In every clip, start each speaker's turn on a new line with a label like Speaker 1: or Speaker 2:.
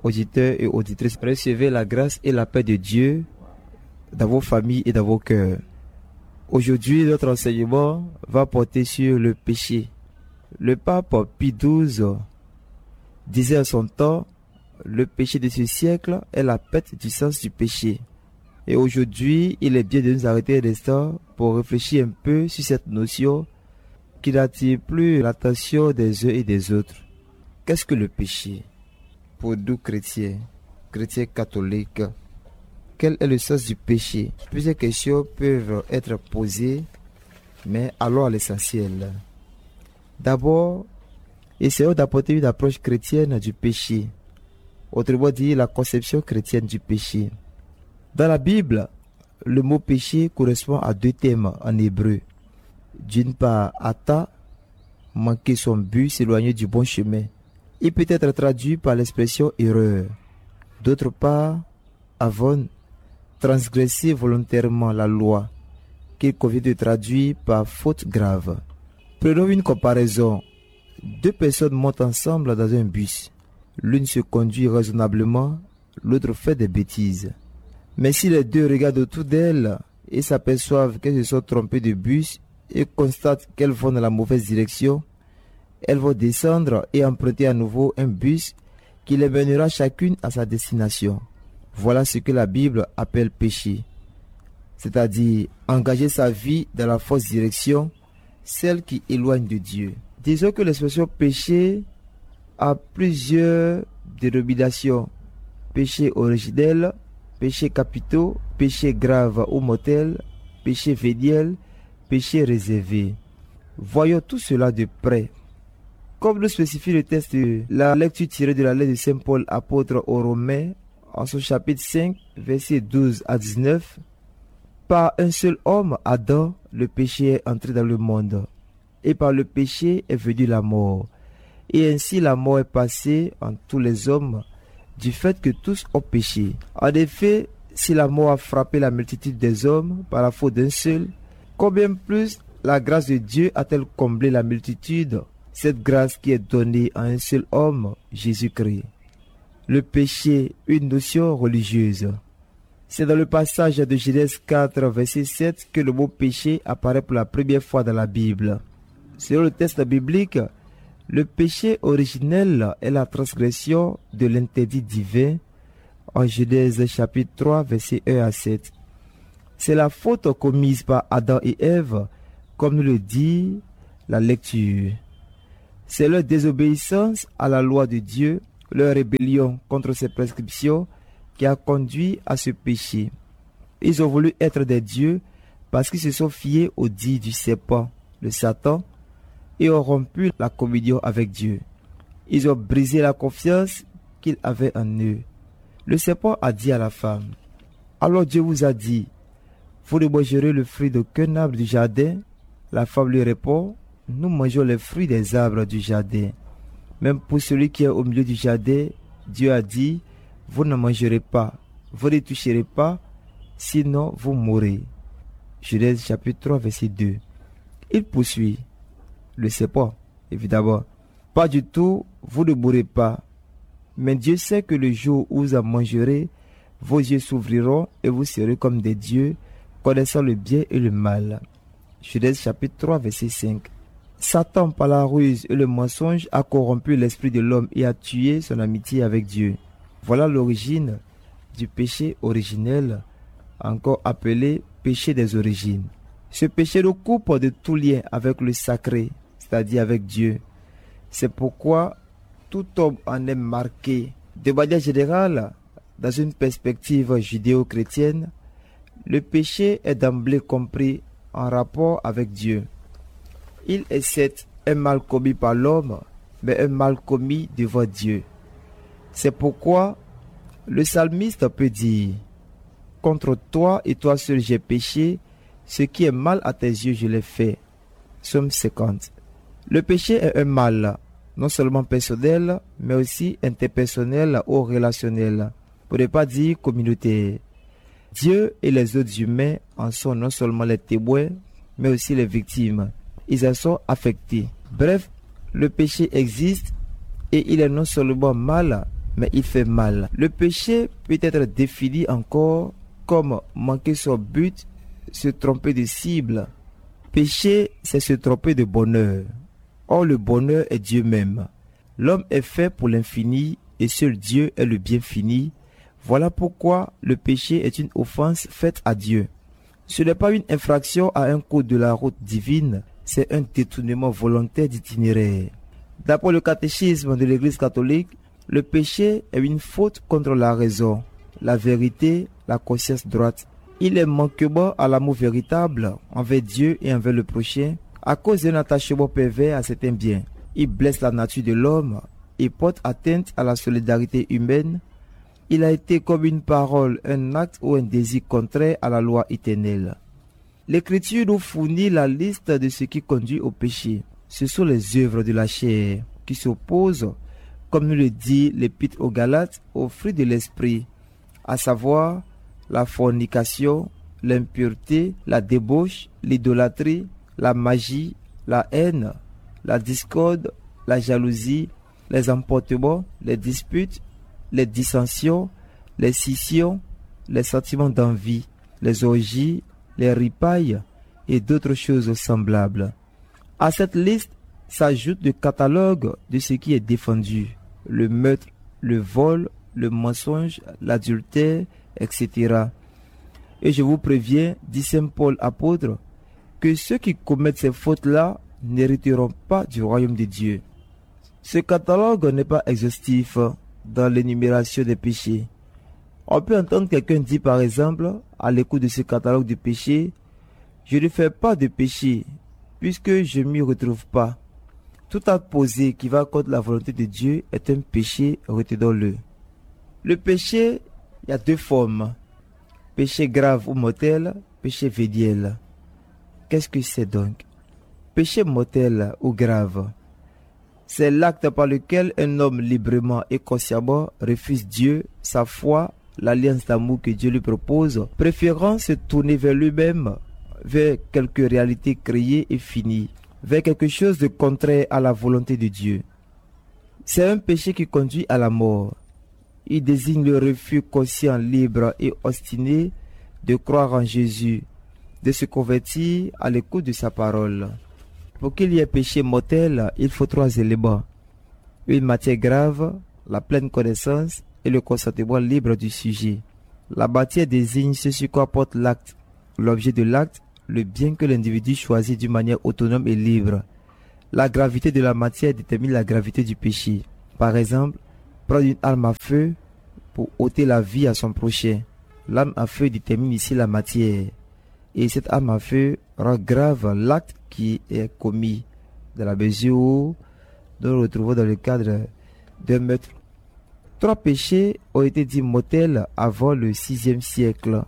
Speaker 1: auditeurs et auditrices, recevez la grâce et la paix de Dieu dans vos familles et dans vos cœurs. Aujourd'hui, notre enseignement va porter sur le péché. Le pape Pie XII disait à son temps, le péché de ce siècle est la perte du sens du péché. Et aujourd'hui, il est bien de nous arrêter un instant pour réfléchir un peu sur cette notion qui n'attire plus l'attention des uns et des autres. Qu'est-ce que le péché? Pour nous chrétiens catholiques, quel est le sens du péché? Plusieurs questions peuvent être posées, mais allons à l'essentiel. D'abord, essayons d'apporter une approche chrétienne du péché, autrement dit la conception chrétienne du péché. Dans la Bible, le mot péché correspond à deux thèmes en hébreu. D'une part, ata, manquer son but, s'éloigner du bon chemin. Il peut être traduit par l'expression erreur. D'autre part, avon, transgresser volontairement la loi, qu'il convient de traduire par faute grave. Prenons une comparaison. Deux personnes montent ensemble dans un bus. L'une se conduit raisonnablement, l'autre fait des bêtises. Mais si les deux regardent autour d'elles et s'aperçoivent qu'elles se sont trompées de bus et constatent qu'elles vont dans la mauvaise direction, elles vont descendre et emprunter à nouveau un bus qui les mènera chacune à sa destination. Voilà ce que la Bible appelle péché, c'est-à-dire engager sa vie dans la fausse direction, celle qui éloigne de Dieu. Disons que l'expression péché a plusieurs dénominations. Péché originel, péché capitaux, péché grave ou mortel, péché véniel, péché réservé. Voyons tout cela de près. Comme le spécifie le texte de la lecture tirée de la lettre de Saint Paul apôtre aux Romains, en son chapitre 5, versets 12 à 19, par un seul homme, Adam, le péché est entré dans le monde, et par le péché est venue la mort. Et ainsi la mort est passée en tous les hommes, du fait que tous ont péché. En effet, si la mort a frappé la multitude des hommes par la faute d'un seul, combien plus la grâce de Dieu a-t-elle comblé la multitude, cette grâce qui est donnée à un seul homme, Jésus-Christ. Le péché, une notion religieuse. C'est dans le passage de Genèse 4, verset 7 que le mot péché apparaît pour la première fois dans la Bible. Selon le texte biblique, le péché originel est la transgression de l'interdit divin en Genèse chapitre 3, verset 1 à 7. C'est la faute commise par Adam et Ève, comme nous le dit la lecture. C'est leur désobéissance à la loi de Dieu, leur rébellion contre ses prescriptions qui a conduit à ce péché. Ils ont voulu être des dieux parce qu'ils se sont fiés au dit du serpent, le Satan, et ont rompu la communion avec Dieu. Ils ont brisé la confiance qu'ils avaient en eux. Le serpent a dit à la femme, « Alors Dieu vous a dit, vous ne mangerez le fruit d'aucun arbre du jardin ?» La femme lui répond, « Nous mangeons les fruits des arbres du jardin. Même pour celui qui est au milieu du jardin, Dieu a dit, vous ne mangerez pas, vous ne toucherez pas, sinon vous mourrez. » Genèse chapitre 3, verset 2. Il poursuit, le serpent, évidemment. « Pas du tout, vous ne mourrez pas. Mais Dieu sait que le jour où vous en mangerez, vos yeux s'ouvriront et vous serez comme des dieux, connaissant le bien et le mal. » Genèse chapitre 3, verset 5. Satan, par la ruse et le mensonge, a corrompu l'esprit de l'homme et a tué son amitié avec Dieu. Voilà l'origine du péché originel, encore appelé péché des origines. Ce péché nous coupe de tout lien avec le sacré, c'est-à-dire avec Dieu. C'est pourquoi tout homme en est marqué. De manière générale, dans une perspective judéo-chrétienne, le péché est d'emblée compris en rapport avec Dieu. Il est certes un mal commis par l'homme, mais un mal commis devant Dieu. C'est pourquoi le psalmiste peut dire « Contre toi et toi seul j'ai péché, ce qui est mal à tes yeux je l'ai fait. » Psaume 50. Le péché est un mal, non seulement personnel, mais aussi interpersonnel ou relationnel, pour ne pas dire communautaire. Dieu et les autres humains en sont non seulement les témoins, mais aussi les victimes. Ils en sont affectés. Bref, le péché existe et il est non seulement mal, mais il fait mal. Le péché peut être défini encore comme manquer son but, se tromper de cible. Péché, c'est se tromper de bonheur. Or, le bonheur est Dieu même. L'homme est fait pour l'infini et seul Dieu est le bien fini. Voilà pourquoi le péché est une offense faite à Dieu. Ce n'est pas une infraction à un code de la route divine, c'est un détournement volontaire d'itinéraire. D'après le catéchisme de l'Église catholique, le péché est une faute contre la raison, la vérité, la conscience droite. Il est manquement à l'amour véritable envers Dieu et envers le prochain à cause d'un attachement pervers à certains biens. Il blesse la nature de l'homme et porte atteinte à la solidarité humaine. Il a été comme une parole, un acte ou un désir contraire à la loi éternelle. L'Écriture nous fournit la liste de ce qui conduit au péché. Ce sont les œuvres de la chair qui s'opposent, comme nous le dit l'Épître aux Galates, aux fruits de l'esprit, à savoir la fornication, l'impureté, la débauche, l'idolâtrie, la magie, la haine, la discorde, la jalousie, les emportements, les disputes, les dissensions, les scissions, les sentiments d'envie, les orgies, les ripailles et d'autres choses semblables. À cette liste s'ajoute le catalogue de ce qui est défendu, le meurtre, le vol, le mensonge, l'adultère, etc. Et je vous préviens, dit Saint Paul apôtre, que ceux qui commettent ces fautes-là n'hériteront pas du royaume de Dieu. Ce catalogue n'est pas exhaustif dans l'énumération des péchés. On peut entendre quelqu'un dire par exemple, à l'écoute de ce catalogue de péchés, « Je ne fais pas de péché, puisque je ne m'y retrouve pas. » Tout acte posé qui va contre la volonté de Dieu est un péché, retenons-le. Le péché, il y a deux formes. Péché grave ou mortel, péché véniel. Qu'est-ce que c'est donc? Péché mortel ou grave, c'est l'acte par lequel un homme librement et consciemment refuse Dieu, sa foi, l'alliance d'amour que Dieu lui propose, préférant se tourner vers lui-même, vers quelque réalité créée et finie, vers quelque chose de contraire à la volonté de Dieu. C'est un péché qui conduit à la mort. Il désigne le refus conscient, libre et obstiné de croire en Jésus, de se convertir à l'écoute de sa parole. Pour qu'il y ait péché mortel, il faut trois éléments. Une matière grave, la pleine connaissance et le consentement libre du sujet. La matière désigne ce sur quoi porte l'acte, l'objet de l'acte, le bien que l'individu choisit d'une manière autonome et libre. La gravité de la matière détermine la gravité du péché. Par exemple, prendre une arme à feu pour ôter la vie à son prochain. L'arme à feu détermine ici la matière. Et cette arme à feu rend grave l'acte qui est commis, dans la mesure où nous nous retrouvons dans le cadre d'un meurtre. Trois péchés ont été dits mortels avant le VIe siècle.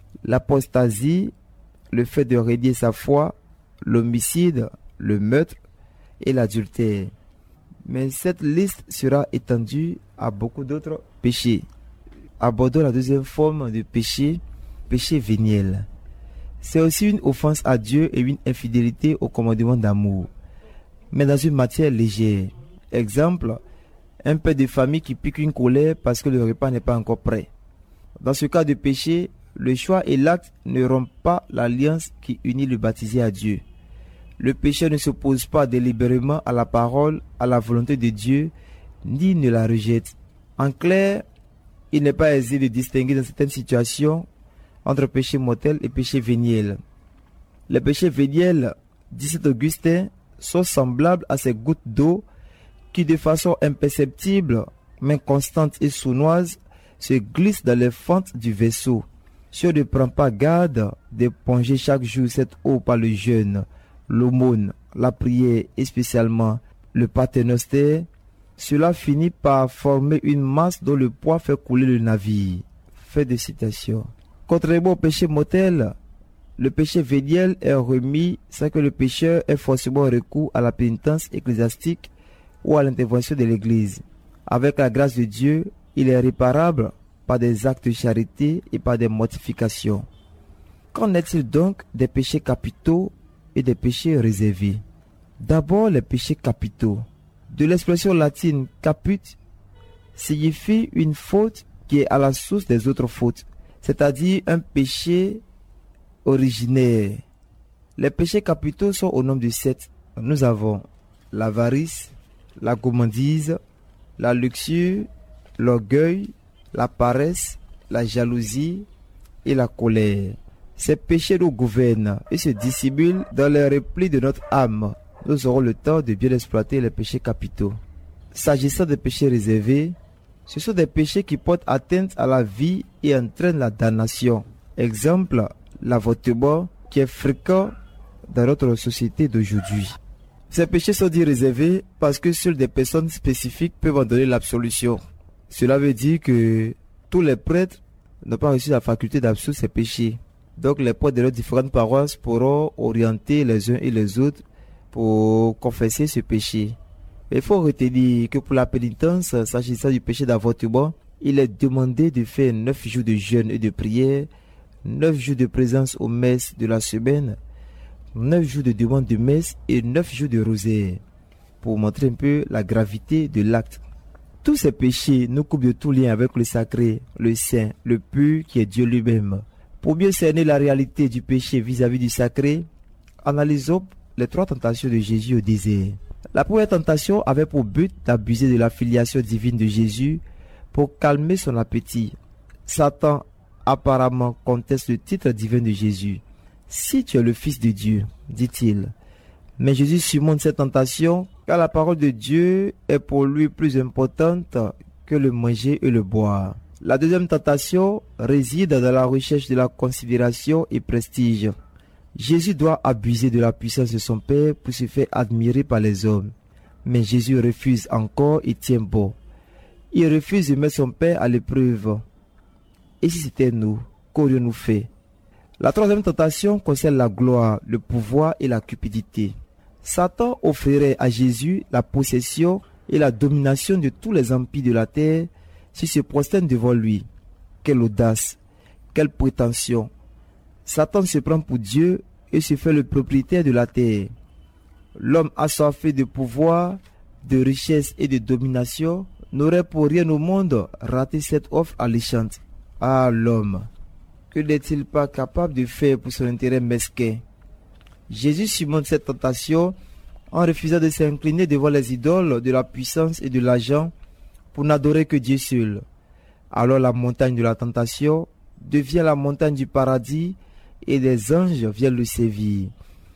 Speaker 1: L'apostasie, le fait de renier sa foi, l'homicide, le meurtre et l'adultère. Mais cette liste sera étendue à beaucoup d'autres péchés. Abordons la deuxième forme de péché, péché véniel. C'est aussi une offense à Dieu et une infidélité au commandement d'amour, mais dans une matière légère. Exemple, un père de famille qui pique une colère parce que le repas n'est pas encore prêt. Dans ce cas de péché, le choix et l'acte ne rompent pas l'alliance qui unit le baptisé à Dieu. Le péché ne s'oppose pas délibérément à la parole, à la volonté de Dieu, ni ne la rejette. En clair, il n'est pas aisé de distinguer dans certaines situations entre péché mortel et péché véniel. Les péchés véniels, dit saint Augustin, sont semblables à ces gouttes d'eau qui, de façon imperceptible, mais constante et sournoise, se glissent dans les fentes du vaisseau. Si on ne prend pas garde d'éponger chaque jour cette eau par le jeûne, l'aumône, la prière et spécialement le paternoster, cela finit par former une masse dont le poids fait couler le navire. Fin de citation. Contrairement au péché mortel, le péché véniel est remis sans que le pécheur ait forcément recours à la pénitence ecclésiastique ou à l'intervention de l'Église. Avec la grâce de Dieu, il est réparable par des actes de charité et par des mortifications. Qu'en est-il donc des péchés capitaux et des péchés réservés? D'abord, les péchés capitaux. De l'expression latine caput, signifie une faute qui est à la source des autres fautes, c'est-à-dire un péché originaire. Les péchés capitaux sont au nombre de 7. Nous avons l'avarice, la gourmandise, la luxure, l'orgueil, la paresse, la jalousie et la colère. Ces péchés nous gouvernent et se dissimulent dans les replis de notre âme. Nous aurons le temps de bien exploiter les péchés capitaux. S'agissant des péchés réservés, ce sont des péchés qui portent atteinte à la vie et entraînent la damnation. Exemple, l'avortement qui est fréquent dans notre société d'aujourd'hui. Ces péchés sont dits réservés parce que seules des personnes spécifiques peuvent en donner l'absolution. Cela veut dire que tous les prêtres n'ont pas reçu la faculté d'absoudre ces péchés. Donc les prêtres de leurs différentes paroisses pourront orienter les uns et les autres pour confesser ce péché. Il faut retenir que pour la pénitence, s'agissant du péché d'avortement, il est demandé de faire 9 jours de jeûne et de prière, 9 jours de présence aux messes de la semaine, 9 jours de demande de messe et 9 jours de rosaire, pour montrer un peu la gravité de l'acte. Tous ces péchés nous coupent de tout lien avec le sacré, le saint, le pur qui est Dieu lui-même. Pour mieux cerner la réalité du péché vis-à-vis du sacré, analysons les 3 tentations de Jésus au désert. La première tentation avait pour but d'abuser de la filiation divine de Jésus pour calmer son appétit. Satan apparemment conteste le titre divin de Jésus. « Si tu es le Fils de Dieu », dit-il. Mais Jésus surmonte cette tentation car la parole de Dieu est pour lui plus importante que le manger et le boire. La deuxième tentation réside dans la recherche de la considération et prestige. Jésus doit abuser de la puissance de son Père pour se faire admirer par les hommes. Mais Jésus refuse encore et tient bon. Il refuse de mettre son Père à l'épreuve. Et si c'était nous, qu'aurions-nous fait? La troisième tentation concerne la gloire, le pouvoir et la cupidité. Satan offrirait à Jésus la possession et la domination de tous les empires de la terre s'il se prosterne devant lui. Quelle audace, quelle prétention! Satan se prend pour Dieu et se fait le propriétaire de la terre. L'homme assoiffé de pouvoir, de richesse et de domination n'aurait pour rien au monde raté cette offre alléchante. Ah l'homme, que n'est-il pas capable de faire pour son intérêt mesquin? Jésus surmonte cette tentation en refusant de s'incliner devant les idoles de la puissance et de l'argent pour n'adorer que Dieu seul. Alors la montagne de la tentation devient la montagne du paradis et les anges viennent le servir.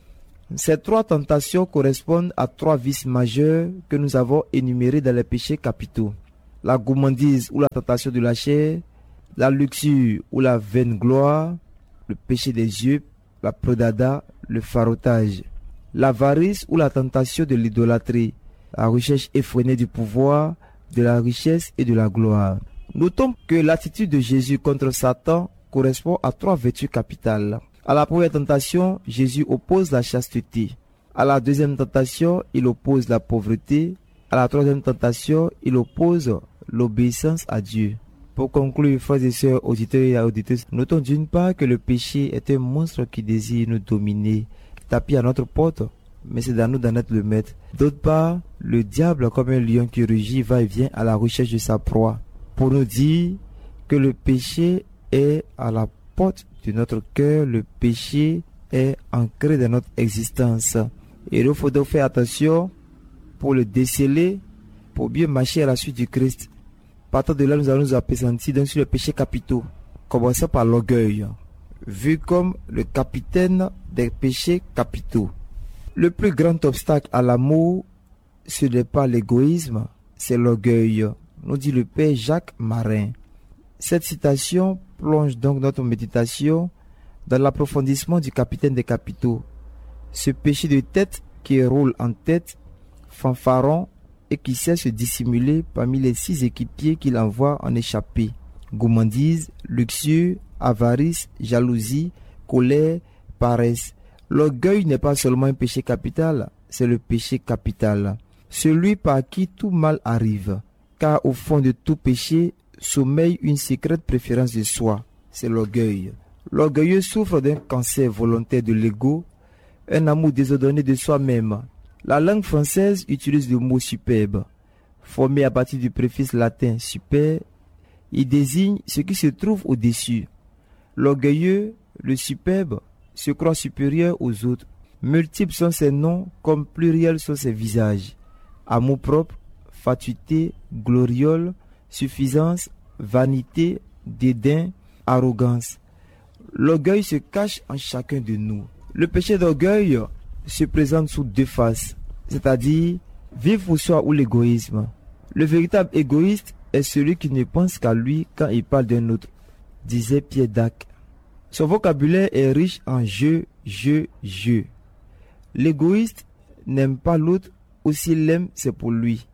Speaker 1: Ces 3 tentations correspondent à 3 vices majeurs que nous avons énumérés dans les péchés capitaux. La gourmandise ou la tentation de la chair, la luxure ou la vaine gloire, le péché des yeux, la prodada, le farotage, l'avarice ou la tentation de l'idolâtrie, la recherche effrénée du pouvoir, de la richesse et de la gloire. Notons que l'attitude de Jésus contre Satan correspond à 3 vertus capitales. À la première tentation, Jésus oppose la chasteté. À la deuxième tentation, il oppose la pauvreté. À la troisième tentation, il oppose l'obéissance à Dieu. Pour conclure, frères et sœurs, auditeurs et auditrices, notons d'une part que le péché est un monstre qui désire nous dominer, qui tapit à notre porte, mais c'est dans nous d'en être le maître. D'autre part, le diable, comme un lion qui rugit, va et vient à la recherche de sa proie, pour nous dire que le péché est à la porte de notre cœur, le péché est ancré dans notre existence. Et il faut donc faire attention pour le déceler, pour bien marcher à la suite du Christ. Partant de là, nous allons nous appesantir sur les péchés capitaux. Commençons par l'orgueil, vu comme le capitaine des péchés capitaux. Le plus grand obstacle à l'amour, ce n'est pas l'égoïsme, c'est l'orgueil, nous dit le père Jacques Marin. Cette citation plonge donc notre méditation dans l'approfondissement du capitaine des capitaux. Ce péché de tête qui roule en tête, fanfaron, et qui sait se dissimuler parmi les 6 équipiers qu'il envoie en échappée. Gourmandise, luxure, avarice, jalousie, colère, paresse. L'orgueil n'est pas seulement un péché capital, c'est le péché capital. Celui par qui tout mal arrive. Car au fond de tout péché sommeille une secrète préférence de soi, c'est l'orgueil. L'orgueilleux souffre d'un cancer volontaire de l'ego, un amour désordonné de soi-même. La langue française utilise le mot superbe. formé à partir du préfixe latin super, il désigne ce qui se trouve au-dessus. L'orgueilleux, le superbe, se croit supérieur aux autres. Multiples sont ses noms comme pluriels sont ses visages. Amour-propre, fatuité, gloriole, suffisance, vanité, dédain, arrogance. L'orgueil se cache en chacun de nous. Le péché d'orgueil se présente sous deux faces, c'est-à-dire vivre pour soi ou l'égoïsme. Le véritable égoïste est celui qui ne pense qu'à lui quand il parle d'un autre, disait Pierre Dac. Son vocabulaire est riche en je. L'égoïste n'aime pas l'autre, ou s'il l'aime, c'est pour lui.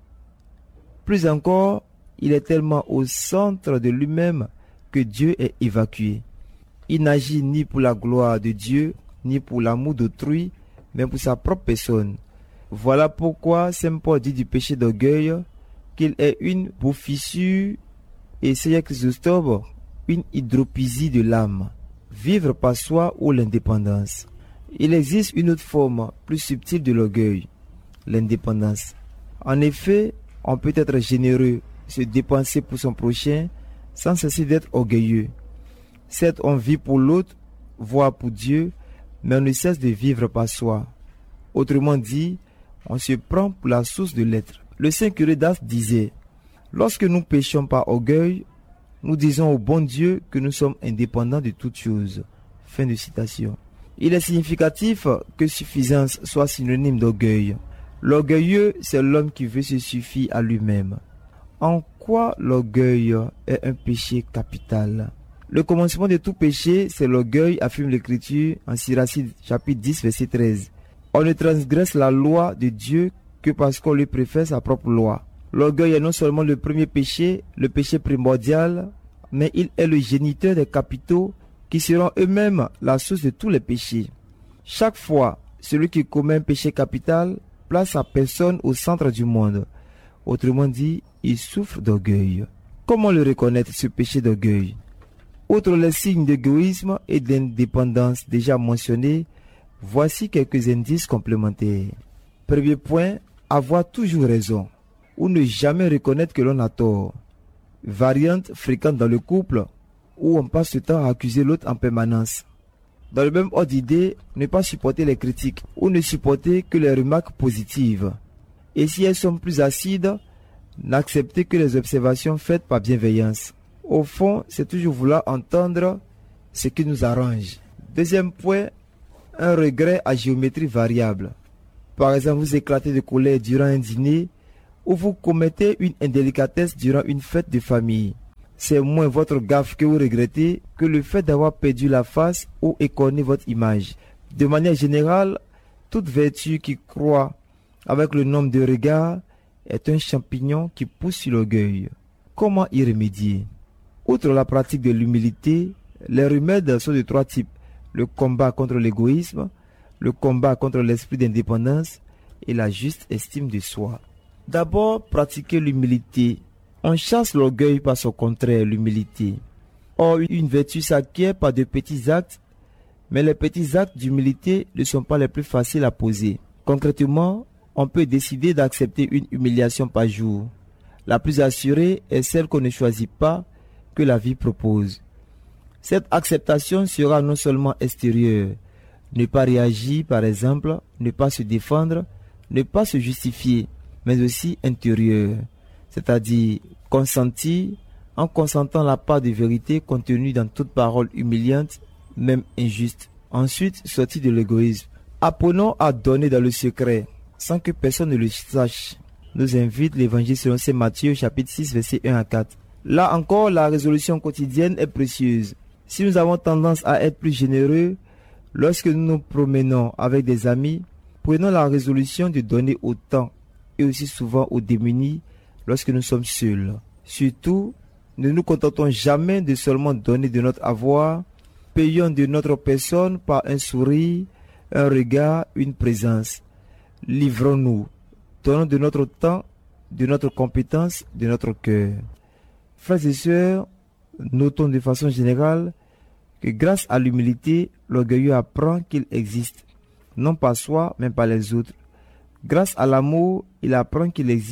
Speaker 1: Plus encore, il est tellement au centre de lui-même que Dieu est évacué. Il n'agit ni pour la gloire de Dieu, ni pour l'amour d'autrui, mais pour sa propre personne. Voilà pourquoi Saint Paul dit du péché d'orgueil qu'il est une bouffissure et Seigneur Chrysostome une hydropisie de l'âme. Vivre par soi ou l'indépendance. Il existe une autre forme plus subtile de l'orgueil, l'indépendance. En effet, on peut être généreux, se dépenser pour son prochain, sans cesser d'être orgueilleux. Certes, on vit pour l'autre, voire pour Dieu, mais on ne cesse de vivre par soi. Autrement dit, on se prend pour la source de l'être. Le saint curé d'Ars disait, « Lorsque nous péchons par orgueil, nous disons au bon Dieu que nous sommes indépendants de toutes choses. » Fin de citation. Il est significatif que suffisance soit synonyme d'orgueil. L'orgueilleux, c'est l'homme qui veut se suffire à lui-même. En quoi l'orgueil est un péché capital? Le commencement de tout péché, c'est l'orgueil, affirme l'Écriture en Siracide, chapitre 10, verset 13. On ne transgresse la loi de Dieu que parce qu'on lui préfère sa propre loi. L'orgueil est non seulement le premier péché, le péché primordial, mais il est le géniteur des capitaux qui seront eux-mêmes la source de tous les péchés. Chaque fois, celui qui commet un péché capital place sa personne au centre du monde. Autrement dit, il souffre d'orgueil. Comment le reconnaître, ce péché d'orgueil? Outre les signes d'égoïsme et d'indépendance déjà mentionnés, voici quelques indices complémentaires. Premier point, avoir toujours raison, ou ne jamais reconnaître que l'on a tort. Variante fréquente dans le couple, où on passe le temps à accuser l'autre en permanence. Dans le même ordre d'idée, ne pas supporter les critiques, ou ne supporter que les remarques positives. Et si elles sont plus acides, n'accepter que les observations faites par bienveillance. Au fond, c'est toujours vouloir entendre ce qui nous arrange. Deuxième point, un regret à géométrie variable. Par exemple, vous éclatez de colère durant un dîner ou vous commettez une indélicatesse durant une fête de famille. C'est moins votre gaffe que vous regrettez que le fait d'avoir perdu la face ou écorné votre image. De manière générale, toute vertu qui croît avec le nombre de regards est un champignon qui pousse sur l'orgueil. Comment y remédier? Outre la pratique de l'humilité, les remèdes sont de trois types. Le combat contre l'égoïsme, le combat contre l'esprit d'indépendance et la juste estime de soi. D'abord, pratiquer l'humilité. On chasse l'orgueil par son contraire, l'humilité. Or, une vertu s'acquiert par de petits actes, mais les petits actes d'humilité ne sont pas les plus faciles à poser. Concrètement, on peut décider d'accepter une humiliation par jour. La plus assurée est celle qu'on ne choisit pas, que la vie propose. Cette acceptation sera non seulement extérieure, ne pas réagir par exemple, ne pas se défendre, ne pas se justifier, mais aussi intérieure, c'est-à-dire consentir en consentant la part de vérité contenue dans toute parole humiliante, même injuste. Ensuite, sortir de l'égoïsme. Apprenons à donner dans le secret, sans que personne ne le sache. Nous invite l'Évangile selon saint Matthieu, chapitre 6, versets 1 à 4. Là encore, la résolution quotidienne est précieuse. Si nous avons tendance à être plus généreux, lorsque nous nous promenons avec des amis, prenons la résolution de donner autant et aussi souvent aux démunis lorsque nous sommes seuls. Surtout, ne nous contentons jamais de seulement donner de notre avoir, payons de notre personne par un sourire, un regard, une présence. Livrons-nous, donnons de notre temps, de notre compétence, de notre cœur. Frères et sœurs, notons de façon générale que grâce à l'humilité, l'orgueilleux apprend qu'il existe, non par soi, mais par les autres. Grâce à l'amour, il apprend qu'il existe,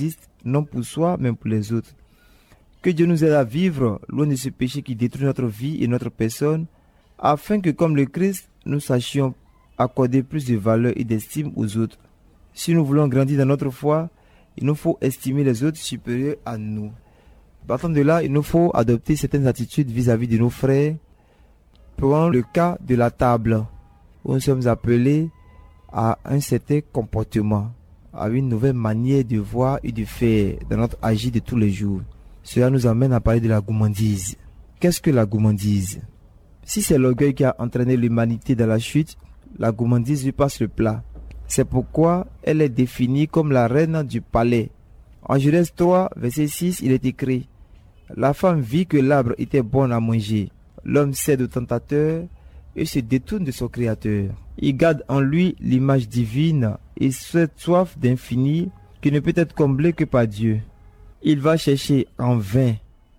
Speaker 1: non pour soi, mais pour les autres. Que Dieu nous aide à vivre loin de ce péché qui détruit notre vie et notre personne, afin que, comme le Christ, nous sachions accorder plus de valeur et d'estime aux autres. Si nous voulons grandir dans notre foi, il nous faut estimer les autres supérieurs à nous. Partant de là, il nous faut adopter certaines attitudes vis-à-vis de nos frères. Prenons le cas de la table, où nous sommes appelés à un certain comportement, à une nouvelle manière de voir et de faire dans notre agir de tous les jours. Cela nous amène à parler de la gourmandise. Qu'est-ce que la gourmandise? Si c'est l'orgueil qui a entraîné l'humanité dans la chute, la gourmandise lui passe le plat. C'est pourquoi elle est définie comme la reine du palais. En Genèse 3, verset 6, il est écrit: la femme vit que l'arbre était bon à manger. L'homme cède au tentateur et se détourne de son créateur. Il garde en lui l'image divine et cette soif d'infini qui ne peut être comblée que par Dieu. Il va chercher en vain,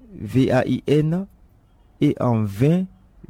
Speaker 1: V-A-I-N, et en vain,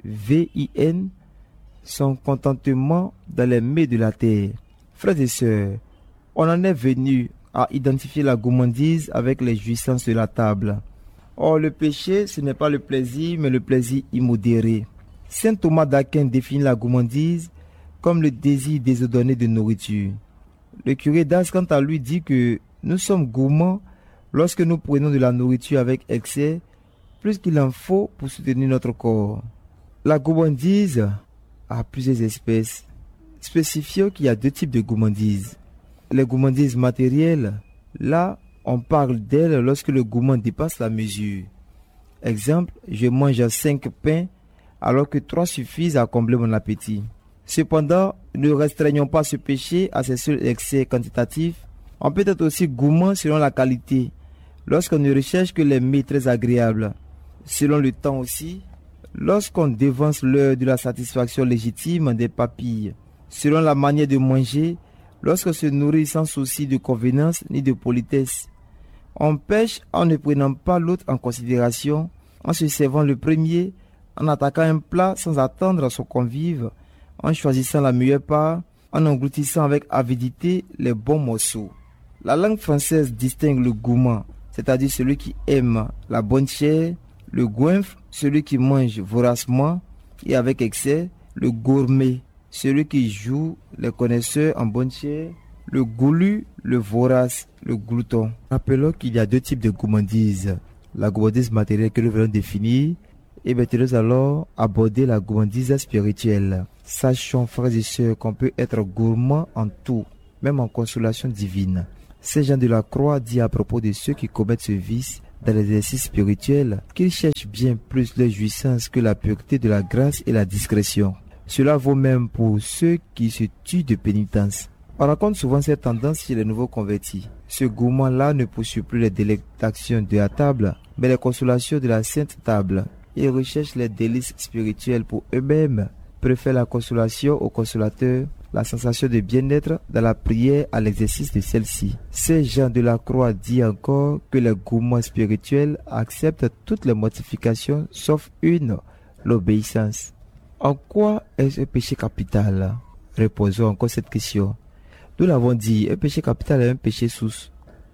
Speaker 1: V-I-N, son contentement dans les mets de la terre. Frères et sœurs, on en est venu à identifier la gourmandise avec les jouissances de la table. Or, le péché, ce n'est pas le plaisir, mais le plaisir immodéré. Saint Thomas d'Aquin définit la gourmandise comme le désir désordonné de nourriture. Le curé d'Ars, quant à lui, dit que nous sommes gourmands lorsque nous prenons de la nourriture avec excès, plus qu'il en faut pour soutenir notre corps. La gourmandise a plusieurs espèces. Spécifions qu'il y a deux types de gourmandise. Les gourmandises matérielles, là, on parle d'elle lorsque le gourmand dépasse la mesure. Exemple, je mange 5 pains alors que 3 suffisent à combler mon appétit. Cependant, ne restreignons pas ce péché à ses seuls excès quantitatifs. On peut être aussi gourmand selon la qualité, lorsqu'on ne recherche que les mets très agréables. Selon le temps aussi, lorsqu'on dévance l'heure de la satisfaction légitime des papilles. Selon la manière de manger, lorsqu'on se nourrit sans souci de convenance ni de politesse. On pêche en ne prenant pas l'autre en considération, en se servant le premier, en attaquant un plat sans attendre son convive, en choisissant la meilleure part, en engloutissant avec avidité les bons morceaux. La langue française distingue le gourmand, c'est-à-dire celui qui aime la bonne chair, le goinfre, celui qui mange voracement et avec excès, le gourmet, celui qui joue les connaisseurs en bonne chair, le goulu, le vorace, le glouton. Rappelons qu'il y a deux types de gourmandise. La gourmandise matérielle que nous venons définir, et nous allons aborder la gourmandise spirituelle. Sachons, frères et sœurs, qu'on peut être gourmand en tout, même en consolation divine. Saint Jean de la Croix dit à propos de ceux qui commettent ce vice dans l'exercice spirituel qu'ils cherchent bien plus leur jouissance que la pureté de la grâce et la discrétion. Cela vaut même pour ceux qui se tuent de pénitence. On rencontre souvent cette tendance chez les nouveaux convertis. Ce gourmand-là ne poursuit plus les délectations de la table, mais les consolations de la sainte table. Ils recherchent les délices spirituels pour eux-mêmes, préfèrent la consolation au consolateur, la sensation de bien-être dans la prière à l'exercice de celle-ci. Saint Jean de la Croix dit encore que les gourmands spirituels acceptent toutes les mortifications sauf une, l'obéissance. En quoi est-ce un péché capital? Reposons encore cette question. Nous l'avons dit, un péché capital est un péché source.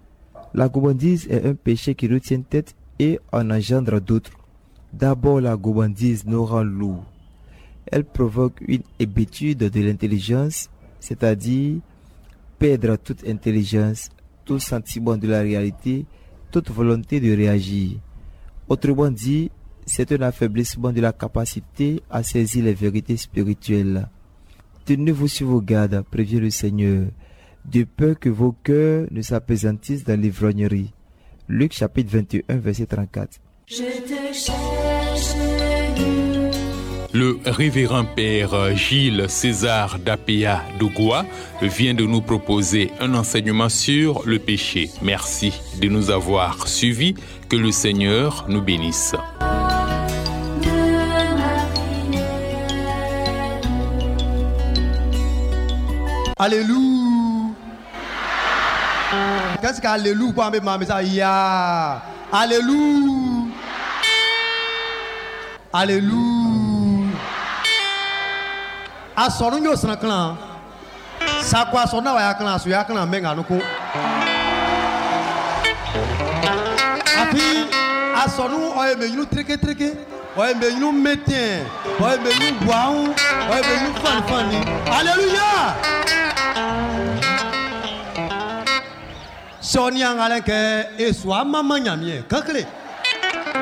Speaker 1: La gourmandise est un péché qui nous tient tête et en engendre d'autres. D'abord, la gourmandise nous rend lourd. Elle provoque une hébétude de l'intelligence, c'est-à-dire perdre toute intelligence, tout sentiment de la réalité, toute volonté de réagir. Autrement dit, c'est un affaiblissement de la capacité à saisir les vérités spirituelles. Tenez-vous sur vos gardes, prévient le Seigneur, de peur que vos cœurs ne s'appesantissent dans l'ivrognerie. Luc chapitre 21, verset 34. Je te cherche.
Speaker 2: Le révérend père Gilles César d'Apéa Dougoua vient de nous proposer un enseignement sur le péché. Merci de nous avoir suivis. Que le Seigneur nous bénisse.
Speaker 3: Alléluia. Qu'est-ce qu'alléluia pour me maman ça ya. Alléluia. Alléluia. A sonu yo san clan. Sa kwa sona wa ya clan so ya clan menga no ko. Asonu oye me nous treke treke. Oye me nous mettien. Oye me nous waou. Oye me nous fani. Alléluia. Sonia ngaleke et soit maman nyamie. Kakle.